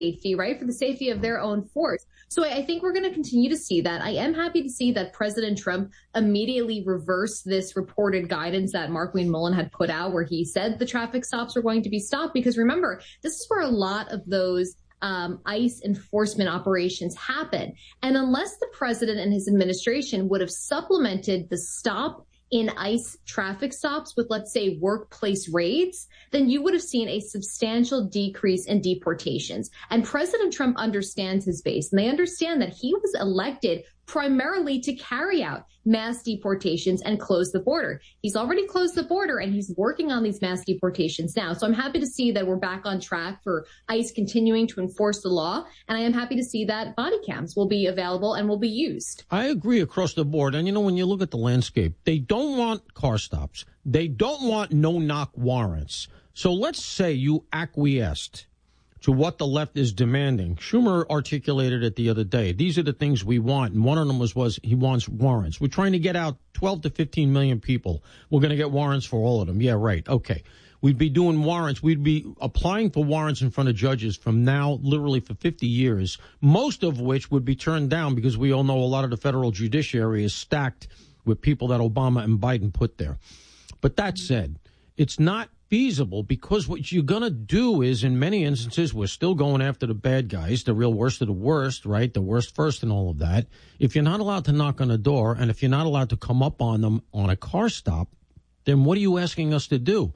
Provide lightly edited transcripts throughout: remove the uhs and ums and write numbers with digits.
safety, right? For the safety of their own force. So I think we're going to continue to see that. I am happy to see that President Trump immediately reversed this reported guidance that Markwayne Mullin had put out, where he said the traffic stops were going to be stopped. Because remember, this is where a lot of those ICE enforcement operations happen. And unless the president and his administration would have supplemented the stop in ICE traffic stops with, let's say, workplace raids, then you would have seen a substantial decrease in deportations. And President Trump understands his base, and they understand that he was elected primarily to carry out mass deportations and close the border. He's already closed the border, and he's working on these mass deportations now. So I'm happy to see that we're back on track for ICE continuing to enforce the law. And I am happy to see that body cams will be available and will be used. I agree across the board. And, you know, when you look at the landscape, they don't want car stops. They don't want no-knock warrants. So let's say you acquiesced to what the left is demanding. Schumer articulated it the other day. These are the things we want. And one of them was he wants warrants. We're trying to get out 12 to 15 million people. We're going to get warrants for all of them. Yeah, right. Okay. We'd be doing warrants. We'd be applying for warrants in front of judges from now literally for 50 years, most of which would be turned down because we all know a lot of the federal judiciary is stacked with people that Obama and Biden put there. But that said, it's not feasible, because what you're going to do is, in many instances, we're still going after the bad guys, the real worst of the worst, right? The worst first and all of that. If you're not allowed to knock on a door, and if you're not allowed to come up on them on a car stop, then what are you asking us to do?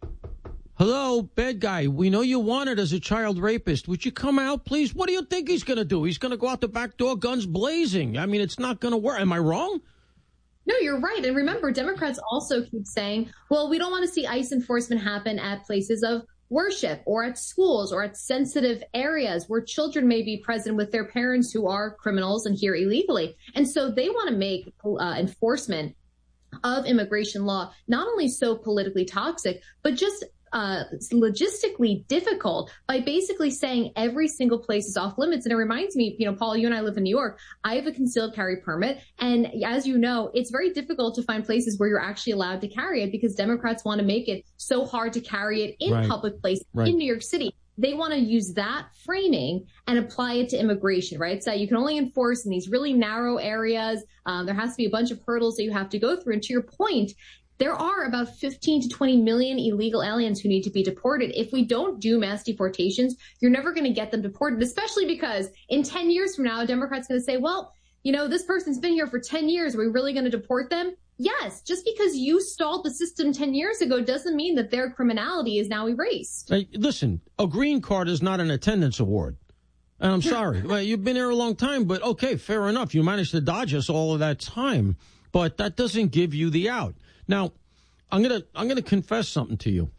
Hello, bad guy. We know you wanted as a child rapist. Would you come out, please? What do you think he's going to do? He's going to go out the back door, guns blazing. I mean, it's not going to work. Am I wrong? No, you're right. And remember, Democrats also keep saying, well, we don't want to see ICE enforcement happen at places of worship or at schools or at sensitive areas where children may be present with their parents who are criminals and here illegally. And so they want to make enforcement of immigration law not only so politically toxic, but just logistically difficult by basically saying every single place is off limits. And it reminds me, you know, Paul, you and I live in New York. I have a concealed carry permit. And as you know, it's very difficult to find places where you're actually allowed to carry it because Democrats want to make it so hard to carry it in public places in New York City. They want to use that framing and apply it to immigration, right? So you can only enforce in these really narrow areas. There has to be a bunch of hurdles that you have to go through. And to your point, there are about 15 to 20 million illegal aliens who need to be deported. If we don't do mass deportations, you're never going to get them deported, especially because in 10 years from now, a Democrat's going to say, well, you know, this person's been here for 10 years. Are we really going to deport them? Yes. Just because you stalled the system 10 years ago doesn't mean that their criminality is now erased. Hey, listen, a green card is not an attendance award. And I'm sorry. Well, you've been here a long time, but okay, fair enough. You managed to dodge us all of that time, but that doesn't give you the out. Now, I'm gonna confess something to you.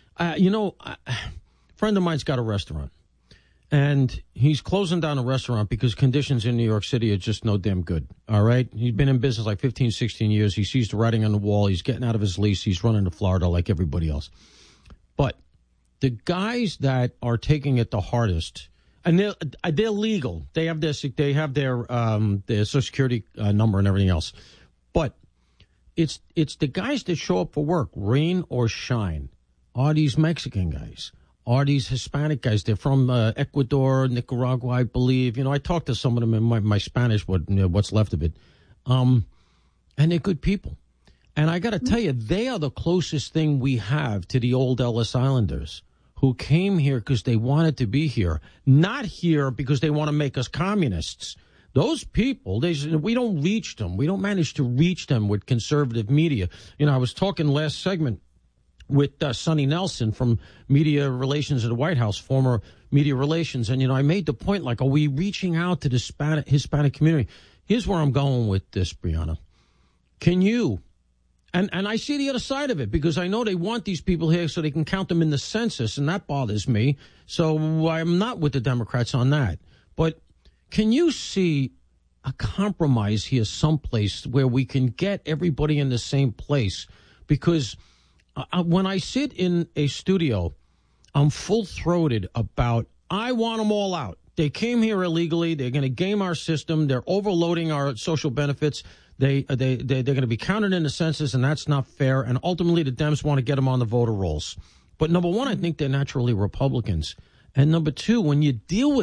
A friend of mine's got a restaurant, and he's closing down a restaurant because conditions in New York City are just no damn good. All right, he's been in business like 15, 16 years. He sees the writing on the wall. He's getting out of his lease. He's running to Florida like everybody else. But the guys that are taking it the hardest, and they're legal. They have their Social Security number and everything else, but it's the guys that show up for work, rain or shine, are these Mexican guys, are these Hispanic guys. They're from Ecuador, Nicaragua, I believe. You know, I talked to some of them in my Spanish, what's left of it. And they're good people. And I got to tell you, they are the closest thing we have to the old Ellis Islanders who came here because they wanted to be here, not here because they want to make us communists. Those people, we don't reach them. We don't manage to reach them with conservative media. You know, I was talking last segment with Sonny Nelson from Media Relations at the White House, former Media Relations. And, you know, I made the point, like, are we reaching out to the Hispanic community? Here's where I'm going with this, Brianna. Can you, and I see the other side of it because I know they want these people here so they can count them in the census, and that bothers me. So I'm not with the Democrats on that. But can you see a compromise here someplace where we can get everybody in the same place? Because when I sit in a studio, I'm full-throated about, I want them all out. They came here illegally. They're going to game our system. They're overloading our social benefits. They're going to be counted in the census, and that's not fair. And ultimately, the Dems want to get them on the voter rolls. But number one, I think they're naturally Republicans. And number two, when you deal with